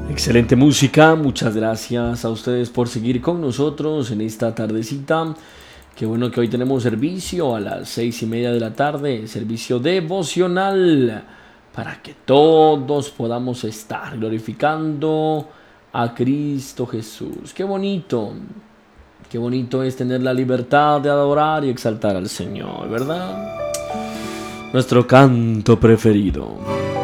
Excelente música, muchas gracias a ustedes por seguir con nosotros en esta tardecita. Qué bueno que hoy tenemos servicio a las 6:30 de la tarde, servicio devocional, para que todos podamos estar glorificando a Cristo Jesús. Qué bonito es tener la libertad de adorar y exaltar al Señor, ¿verdad? Nuestro canto preferido.